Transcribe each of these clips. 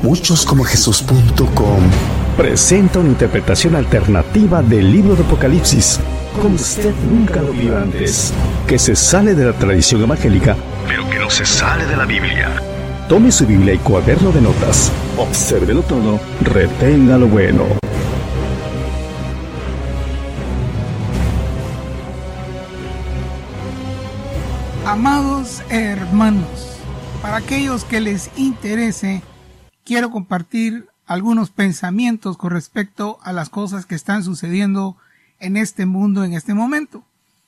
muchoscomojesus.com presenta una interpretación alternativa del libro de Apocalipsis, como usted nunca lo vio antes, que se sale de la tradición evangélica, pero que no se sale de la Biblia. Tome su Biblia y cuaderno de notas, obsérvelo todo, retenga lo bueno. Amados hermanos, para aquellos que les interese, quiero compartir algunos pensamientos con respecto a las cosas que están sucediendo en este mundo en este momento.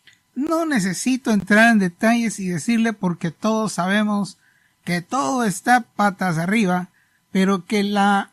No necesito entrar en detalles y decirle porque todos sabemos que todo está patas arriba, pero que la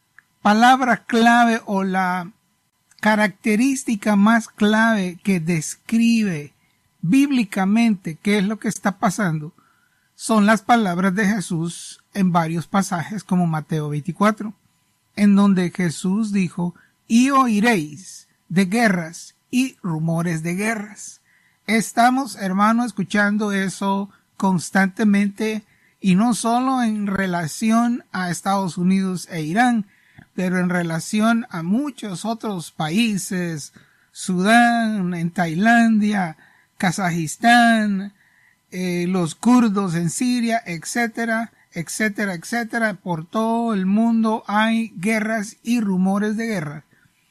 palabra clave o la característica más clave que describe bíblicamente qué es lo que está pasando son las palabras de Jesús en varios pasajes como Mateo 24, en donde Jesús dijo: y oiréis de guerras y rumores de guerras. Estamos, hermano, escuchando eso constantemente, y no solo en relación a Estados Unidos e Irán, pero en relación a muchos otros países, Sudán, en Tailandia, Kazajistán, los kurdos en Siria, etcétera, etcétera, etcétera. Por todo el mundo hay guerras y rumores de guerra.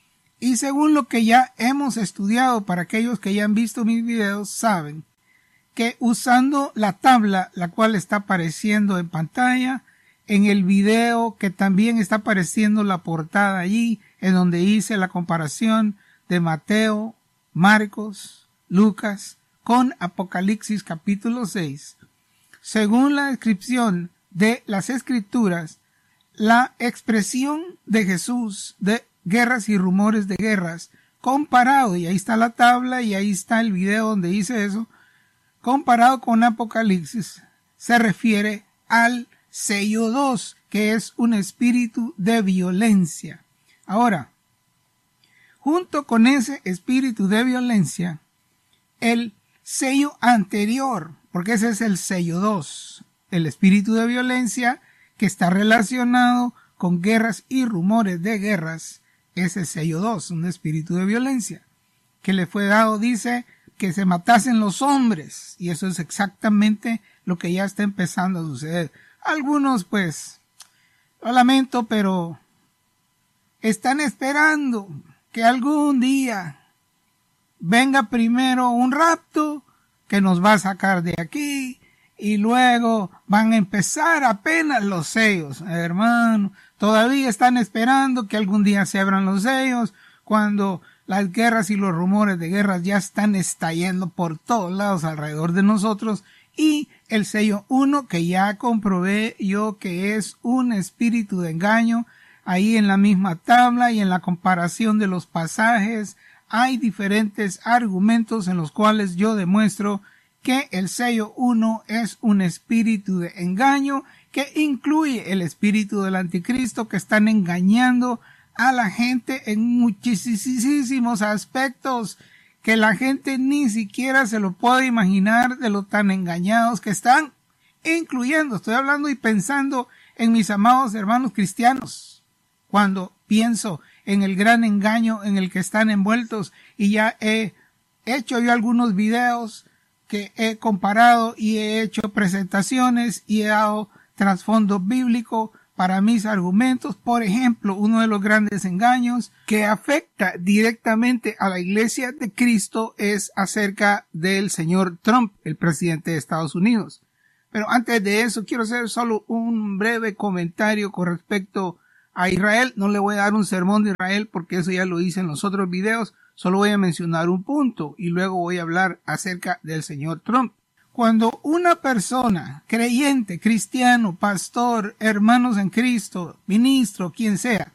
Y según lo que ya hemos estudiado, para aquellos que ya han visto mis videos, saben que usando la tabla, la cual está apareciendo en pantalla, en el video que también está apareciendo la portada allí, en donde hice la comparación de Mateo, Marcos, Lucas, con Apocalipsis capítulo 6. Según la descripción de las Escrituras, la expresión de Jesús de guerras y rumores de guerras, comparado, y ahí está la tabla y ahí está el video donde dice eso, comparado con Apocalipsis, se refiere al sello 2, que es un espíritu de violencia. Ahora, junto con ese espíritu de violencia, el sello anterior, porque ese es el sello 2, el espíritu de violencia que está relacionado con guerras y rumores de guerras, ese sello 2, un espíritu de violencia, que le fue dado, dice, que se matasen los hombres, y eso es exactamente lo que ya está empezando a suceder. Algunos, pues, lo lamento, pero están esperando que algún día venga primero un rapto que nos va a sacar de aquí y luego van a empezar apenas los sellos, hermano. Todavía están esperando que algún día se abran los sellos cuando las guerras y los rumores de guerras ya están estallando por todos lados alrededor de nosotros, y el sello 1, que ya comprobé yo que es un espíritu de engaño. Ahí en la misma tabla y en la comparación de los pasajes hay diferentes argumentos en los cuales yo demuestro que el sello 1 es un espíritu de engaño que incluye el espíritu del anticristo, que están engañando a la gente en muchísimos aspectos que la gente ni siquiera se lo puede imaginar de lo tan engañados que están, incluyendo, estoy hablando y pensando en mis amados hermanos cristianos, cuando pienso en el gran engaño en el que están envueltos, y ya he hecho yo algunos videos que he comparado y he hecho presentaciones y he dado trasfondo bíblico para mis argumentos. Por ejemplo, uno de los grandes engaños que afecta directamente a la Iglesia de Cristo es acerca del señor Trump, el presidente de Estados Unidos. Pero antes de eso, quiero hacer solo un breve comentario con respecto a Israel. No le voy a dar un sermón de Israel porque eso ya lo hice en los otros videos. Solo voy a mencionar un punto y luego voy a hablar acerca del señor Trump. Cuando una persona creyente, cristiano, pastor, hermanos en Cristo, ministro, quien sea,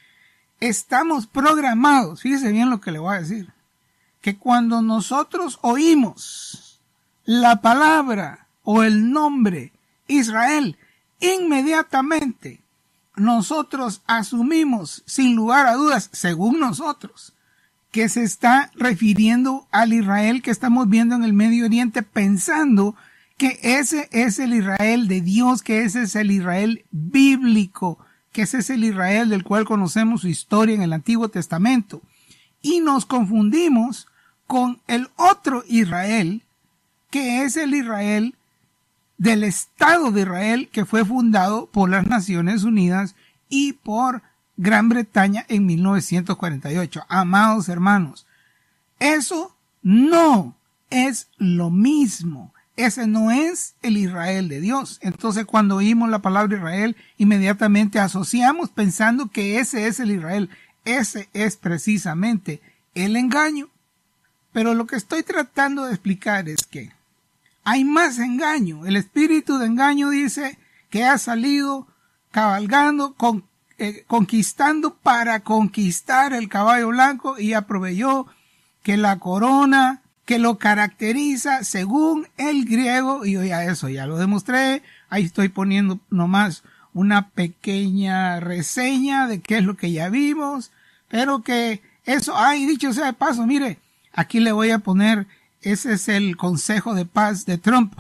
estamos programados, fíjese bien lo que le voy a decir, que cuando nosotros oímos la palabra o el nombre Israel, inmediatamente nosotros asumimos sin lugar a dudas, según nosotros, que se está refiriendo al Israel que estamos viendo en el Medio Oriente, pensando que ese es el Israel de Dios, que ese es el Israel bíblico, que ese es el Israel del cual conocemos su historia en el Antiguo Testamento. Y nos confundimos con el otro Israel, que es el Israel del Estado de Israel, que fue fundado por las Naciones Unidas y por Gran Bretaña en 1948. Amados hermanos, eso no es lo mismo. Ese no es el Israel de Dios. Entonces, cuando oímos la palabra Israel, inmediatamente asociamos pensando que ese es el Israel. Ese es precisamente el engaño. Pero lo que estoy tratando de explicar es que hay más engaño. El espíritu de engaño dice que ha salido cabalgando, conquistando para conquistar el caballo blanco, y ya proveyó que la corona que lo caracteriza según el griego, y yo ya lo demostré, ahí estoy poniendo nomás una pequeña reseña de qué es lo que ya vimos, pero que eso, dicho sea de paso, mire, aquí le voy a poner, ese es el Consejo de Paz de Trump.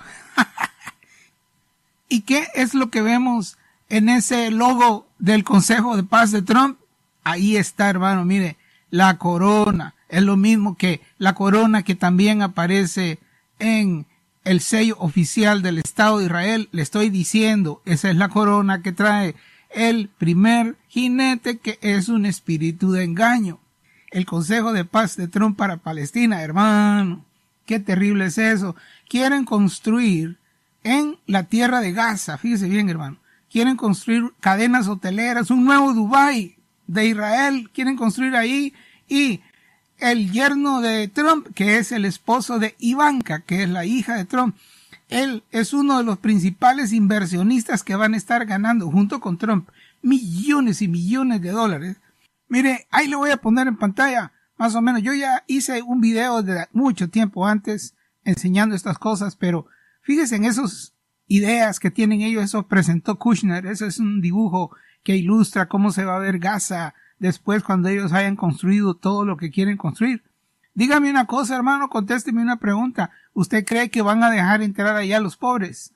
¿Y qué es lo que vemos en ese logo del Consejo de Paz de Trump? Ahí está, hermano, mire, la corona. Es lo mismo que la corona que también aparece en el sello oficial del Estado de Israel. Le estoy diciendo, esa es la corona que trae el primer jinete, que es un espíritu de engaño. El Consejo de Paz de Trump para Palestina, hermano, qué terrible es eso. Quieren construir en la tierra de Gaza, fíjese bien, hermano, quieren construir cadenas hoteleras, un nuevo Dubái de Israel, quieren construir ahí, y el yerno de Trump, que es el esposo de Ivanka, que es la hija de Trump, él es uno de los principales inversionistas que van a estar ganando junto con Trump millones y millones de dólares. Mire, ahí le voy a poner en pantalla, más o menos. Yo ya hice un video de mucho tiempo antes enseñando estas cosas, pero fíjese en esas ideas que tienen ellos. Eso presentó Kushner. Eso es un dibujo que ilustra cómo se va a ver Gaza después, cuando ellos hayan construido todo lo que quieren construir. Dígame una cosa, hermano, contésteme una pregunta. ¿Usted cree que van a dejar entrar allá a los pobres?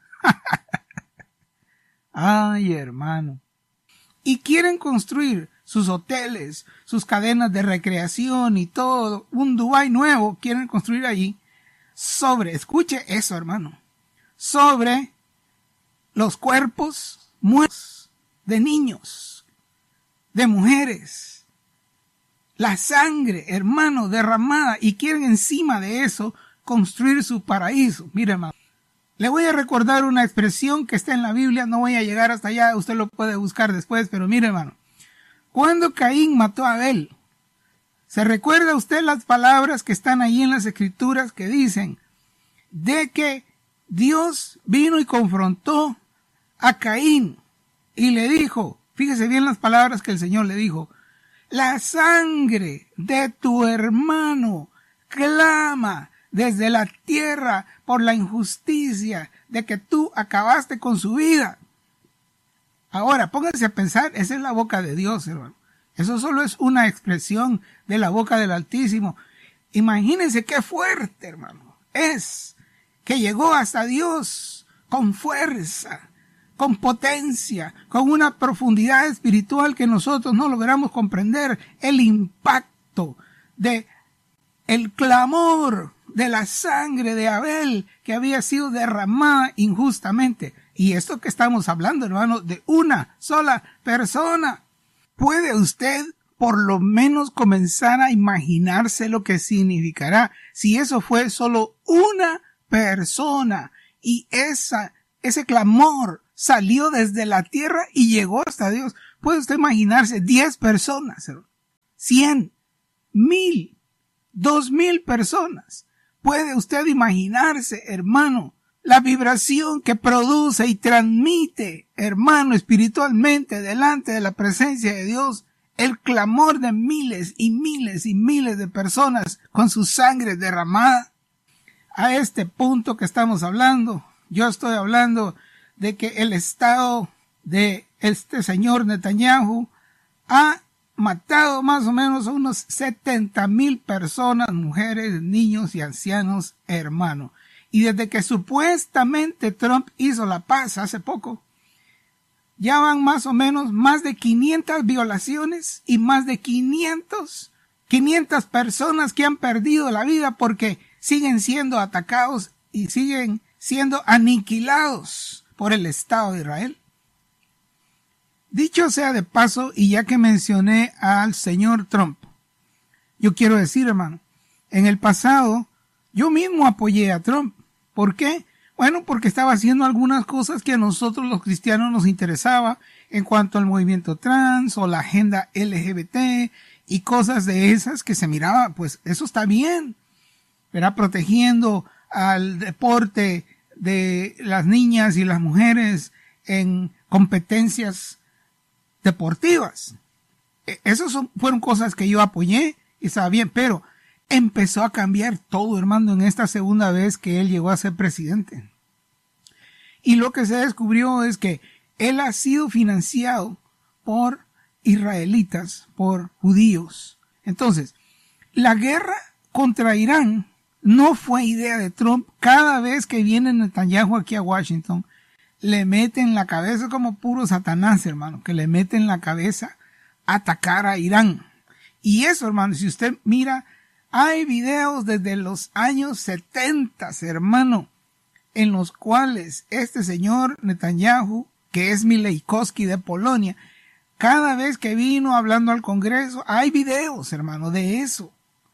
Ay, hermano. Y quieren construir sus hoteles, sus cadenas de recreación y todo, un Dubái nuevo, quieren construir allí escuche eso, hermano, sobre los cuerpos muertos de niños, de mujeres, la sangre, hermano, derramada, y quieren encima de eso construir su paraíso. Mire, hermano, le voy a recordar una expresión que está en la Biblia, no voy a llegar hasta allá, usted lo puede buscar después, pero mire, hermano, cuando Caín mató a Abel, ¿se recuerda usted las palabras que están ahí en las Escrituras que dicen de que Dios vino y confrontó a Caín y le dijo, fíjese bien las palabras que el Señor le dijo, la sangre de tu hermano clama desde la tierra por la injusticia de que tú acabaste con su vida? Ahora, pónganse a pensar, esa es la boca de Dios, hermano. Eso solo es una expresión de la boca del Altísimo. Imagínense qué fuerte, hermano, es que llegó hasta Dios con fuerza, con potencia, con una profundidad espiritual que nosotros no logramos comprender. El impacto de el clamor de la sangre de Abel que había sido derramada injustamente. Y esto que estamos hablando, hermano, de una sola persona. ¿Puede usted por lo menos comenzar a imaginarse lo que significará si eso fue solo una persona y ese clamor salió desde la tierra y llegó hasta Dios? ¿Puede usted imaginarse 10 personas, 100, 1000, 2000 personas? ¿Puede usted imaginarse, hermano, la vibración que produce y transmite, hermano, espiritualmente delante de la presencia de Dios, el clamor de miles y miles y miles de personas con su sangre derramada? A este punto que estamos hablando, yo estoy hablando de que el Estado de este señor Netanyahu ha matado más o menos a unos 70,000 personas, mujeres, niños y ancianos, hermano. Y desde que supuestamente Trump hizo la paz hace poco, ya van más o menos más de 500 violaciones y más de 500 personas que han perdido la vida porque siguen siendo atacados y siguen siendo aniquilados por el Estado de Israel. Dicho sea de paso, y ya que mencioné al señor Trump, yo quiero decir, hermano, en el pasado yo mismo apoyé a Trump. ¿Por qué? Bueno, porque estaba haciendo algunas cosas que a nosotros los cristianos nos interesaba en cuanto al movimiento trans o la agenda LGBT y cosas de esas que se miraba, pues eso está bien, ¿verdad? Protegiendo al deporte de las niñas y las mujeres en competencias deportivas. Esas fueron cosas que yo apoyé y estaba bien, pero empezó a cambiar todo, hermano, en esta segunda vez que él llegó a ser presidente. Y lo que se descubrió es que él ha sido financiado por israelitas, por judíos. Entonces, la guerra contra Irán no fue idea de Trump. Cada vez que viene Netanyahu aquí a Washington, le meten la cabeza como puro Satanás, hermano, que le meten la cabeza a atacar a Irán. Y eso, hermano, si usted mira, hay videos desde los años 70, hermano, en los cuales este señor Netanyahu, que es Mileikowski de Polonia, cada vez que vino hablando al Congreso, hay videos, hermano, de eso,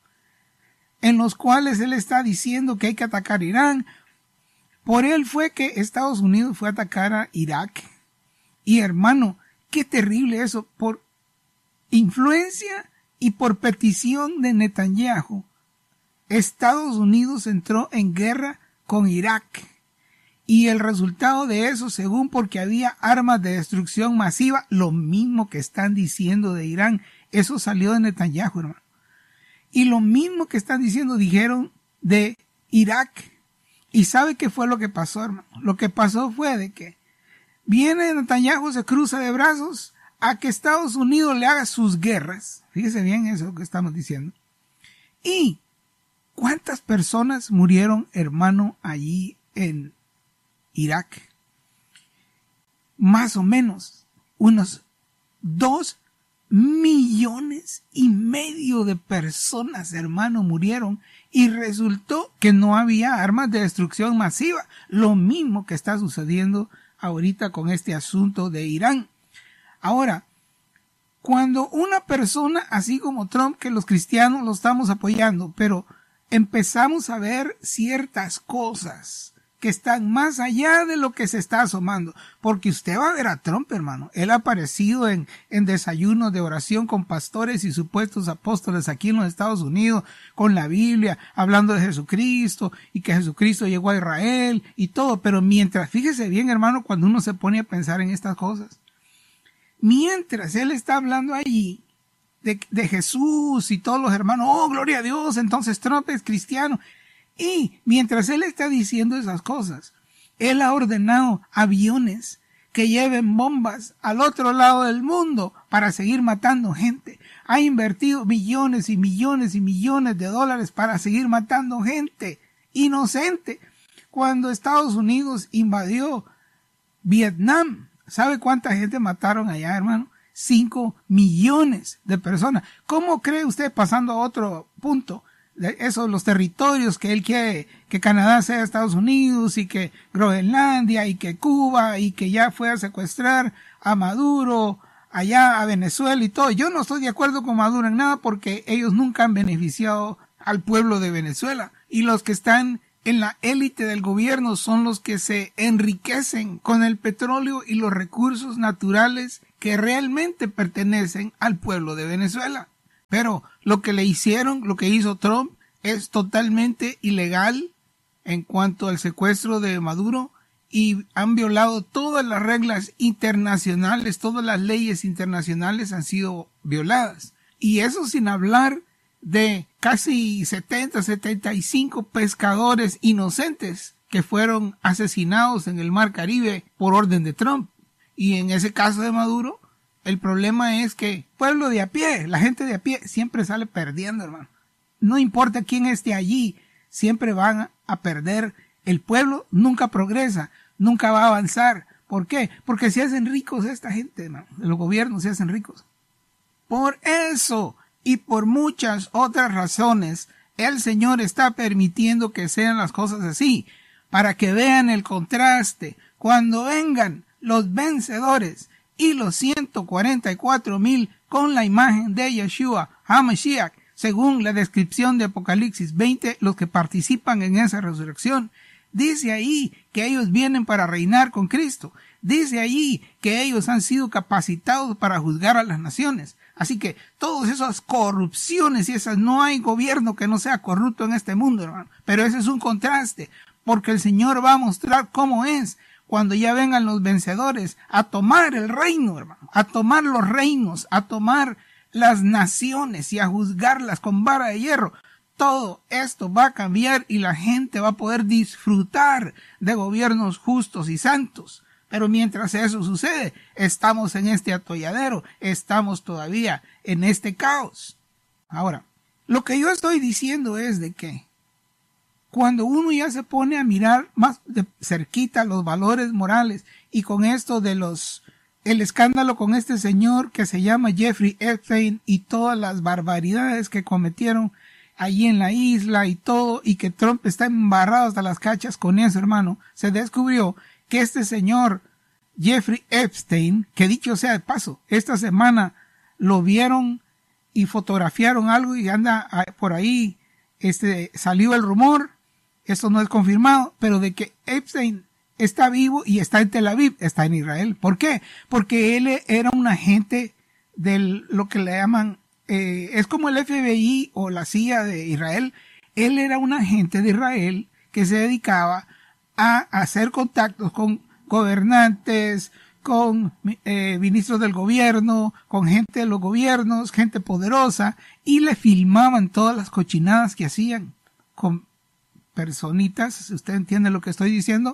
en los cuales él está diciendo que hay que atacar a Irán. Por él fue que Estados Unidos fue a atacar a Irak. Y hermano, qué terrible eso, por influencia y por petición de Netanyahu, Estados Unidos entró en guerra con Irak. Y el resultado de eso, según porque había armas de destrucción masiva, lo mismo que están diciendo de Irán, eso salió de Netanyahu, hermano. Y lo mismo que están diciendo, dijeron de Irak. ¿Y sabe qué fue lo que pasó, hermano? Lo que pasó fue de que viene Netanyahu, se cruza de brazos a que Estados Unidos le haga sus guerras. Fíjese bien eso que estamos diciendo. ¿Y cuántas personas murieron, hermano, allí en Irak? Más o menos unos 2,5 millones de personas, hermano, murieron, y resultó que no había armas de destrucción masiva, lo mismo que está sucediendo ahorita con este asunto de Irán. Ahora, cuando una persona así como Trump, que los cristianos lo estamos apoyando, pero empezamos a ver ciertas cosas que están más allá de lo que se está asomando, porque usted va a ver a Trump, hermano. Él ha aparecido en desayunos de oración con pastores y supuestos apóstoles aquí en los Estados Unidos, con la Biblia, hablando de Jesucristo, y que Jesucristo llegó a Israel y todo, pero mientras, fíjese bien, hermano, cuando uno se pone a pensar en estas cosas, mientras él está hablando allí de Jesús y todos los hermanos, oh, gloria a Dios, entonces Trump es cristiano. Y mientras él está diciendo esas cosas, él ha ordenado aviones que lleven bombas al otro lado del mundo para seguir matando gente. Ha invertido millones y millones y millones de dólares para seguir matando gente inocente. Cuando Estados Unidos invadió Vietnam, ¿sabe cuánta gente mataron allá, hermano? 5 millones de personas. ¿Cómo cree usted, pasando a otro punto, esos los territorios que él quiere que Canadá sea Estados Unidos y que Groenlandia y que Cuba y que ya fue a secuestrar a Maduro allá a Venezuela y todo? Yo no estoy de acuerdo con Maduro en nada porque ellos nunca han beneficiado al pueblo de Venezuela, y los que están en la élite del gobierno son los que se enriquecen con el petróleo y los recursos naturales que realmente pertenecen al pueblo de Venezuela. Pero lo que le hicieron, lo que hizo Trump, es totalmente ilegal en cuanto al secuestro de Maduro, y han violado todas las reglas internacionales, todas las leyes internacionales han sido violadas. Y eso sin hablar de casi 75 pescadores inocentes que fueron asesinados en el Mar Caribe por orden de Trump. Y en ese caso de Maduro, el problema es que el pueblo de a pie, la gente de a pie, siempre sale perdiendo, hermano. No importa quién esté allí, siempre van a perder. El pueblo nunca progresa, nunca va a avanzar, ¿Por qué? Porque se hacen ricos esta gente, hermano. Los gobiernos se hacen ricos. Por eso y por muchas otras razones, el Señor está permitiendo que sean las cosas así, para que vean el contraste. Cuando vengan los vencedores y los 144,000 con la imagen de Yeshua HaMashiach, según la descripción de Apocalipsis 20, los que participan en esa resurrección, dice ahí que ellos vienen para reinar con Cristo. Dice allí que ellos han sido capacitados para juzgar a las naciones. Así que todas esas corrupciones y esas, no hay gobierno que no sea corrupto en este mundo, hermano. Pero ese es un contraste, porque el Señor va a mostrar cómo es cuando ya vengan los vencedores a tomar el reino, hermano, a tomar los reinos, a tomar las naciones y a juzgarlas con vara de hierro. Todo esto va a cambiar y la gente va a poder disfrutar de gobiernos justos y santos. Pero mientras eso sucede, estamos en este atolladero, estamos todavía en este caos. Ahora, lo que yo estoy diciendo es de que cuando uno ya se pone a mirar más de cerquita los valores morales y con esto de el escándalo con este señor que se llama Jeffrey Epstein y todas las barbaridades que cometieron allí en la isla y todo, y que Trump está embarrado hasta las cachas con eso, hermano, se descubrió que este señor Jeffrey Epstein, que dicho sea de paso, esta semana lo vieron y fotografiaron algo y anda por ahí, salió el rumor, esto no es confirmado, pero de que Epstein está vivo y está en Tel Aviv, está en Israel. ¿Por qué? Porque él era un agente de lo que le llaman, es como el FBI o la CIA de Israel. Él era un agente de Israel que se dedicaba a hacer contactos con gobernantes, con ministros del gobierno, con gente de los gobiernos, gente poderosa, y le filmaban todas las cochinadas que hacían con personitas, si usted entiende lo que estoy diciendo,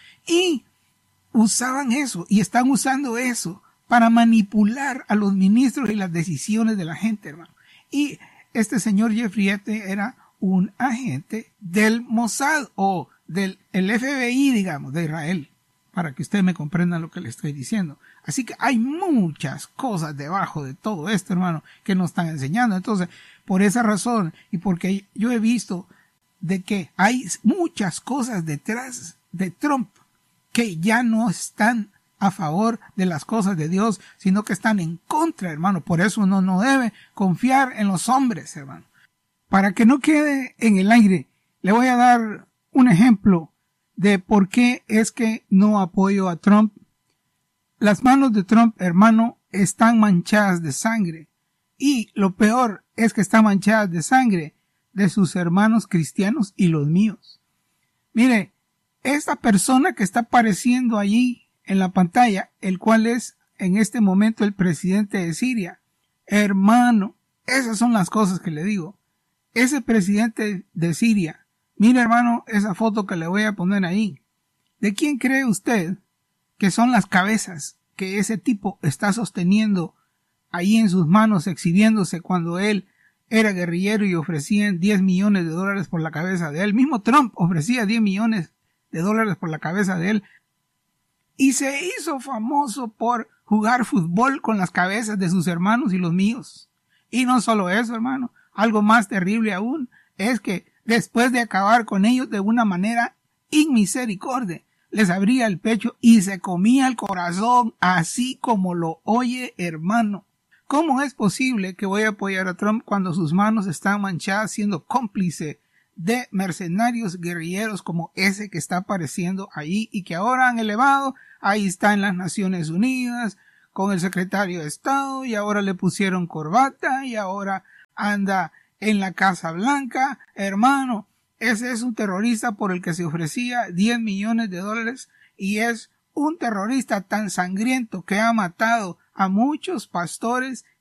y usaban eso, y están usando eso para manipular a los ministros y las decisiones de la gente, hermano. Y este señor Jeffrey Epstein era un agente del Mossad o del FBI, digamos, de Israel, para que usted me comprenda lo que le estoy diciendo. Así que hay muchas cosas debajo de todo esto, hermano, que nos están enseñando. Entonces, por esa razón, y porque yo he visto de que hay muchas cosas detrás de Trump que ya no están a favor de las cosas de Dios, sino que están en contra, hermano. Por eso uno no debe confiar en los hombres, hermano. Para que no quede en el aire, le voy a dar un ejemplo de por qué es que no apoyo a Trump. Las manos de Trump, hermano, están manchadas de sangre. Y lo peor es que están manchadas de sangre de sus hermanos cristianos y los míos. Mire, esta persona que está apareciendo allí en la pantalla, el cual es en este momento el presidente de Siria, hermano, esas son las cosas que le digo. Ese presidente de Siria, mire, hermano, esa foto que le voy a poner ahí. ¿De quién cree usted que son las cabezas que ese tipo está sosteniendo ahí en sus manos, exhibiéndose cuando él era guerrillero y ofrecían $10 millones por la cabeza de él? Mismo Trump ofrecía $10 millones por la cabeza de él. Y se hizo famoso por jugar fútbol con las cabezas de sus hermanos y los míos. Y no solo eso, hermano. Algo más terrible aún es que después de acabar con ellos de una manera inmisericordia, les abría el pecho y se comía el corazón, así como lo oye, hermano. ¿Cómo es posible que voy a apoyar a Trump cuando sus manos están manchadas siendo cómplice de mercenarios guerrilleros como ese que está apareciendo ahí y que ahora han elevado? Ahí está en las Naciones Unidas con el secretario de Estado y ahora le pusieron corbata y ahora anda en la Casa Blanca. Hermano, ese es un terrorista por el que se ofrecía $10 millones y es un terrorista tan sangriento que ha matado a muchos pastores